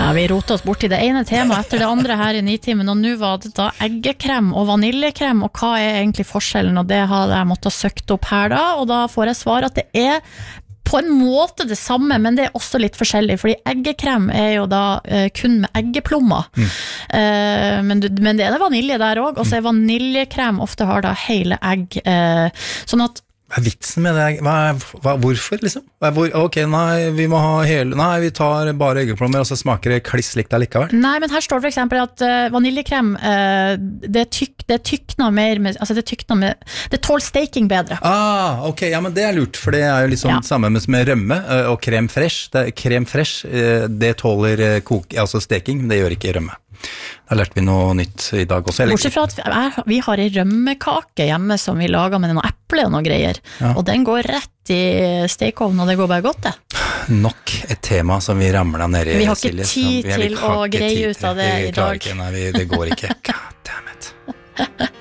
Ja, vi roter oss bort I det ene temaet etter det andre her I Nitimen, og nå var det da eggekrem og vaniljekrem, og hva egentlig forskjellen, og det har jeg måttet søkt opp her da, og da får jeg svar at det på en måte det samme, men det også litt forskjellig, fordi eggekrem jo da kun med eggeplommer, men det det vanilje der også, og så vaniljekrem ofte har da hele egg, sånn at Hva vitsen med det? Hvorfor, liksom? Ok, nei, vi må ha hele... Nei, vi tar bare eggeplommer, og så smaker det kliss likt allikevel. Nei, men her står det for eksempel at vaniljekrem, det tykner mer med, altså det tykner med, det tål steking bedre. Ok, ja, men det lurt, for det jo litt sånn samme med rømme og crème fraîche. Crème fraîche, det tåler altså steking, det gjør ikke rømme. Da lærte vi noe nytt I dag også. Bortsett fra at vi har en rømmekake hjemme som vi lager med noen eple og noe greier, og den går rett I stekeovnen, og det går bare godt det. Nok et tema som vi ramler ned I. Vi har ikke tid til å greie ut av det I dag. Nei, det går ikke.